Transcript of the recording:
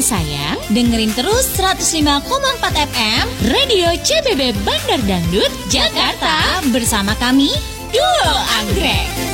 sayang, dengerin terus 105,4 FM Radio CBB Bandar Dangdut Jakarta bersama kami Duo Anggrek.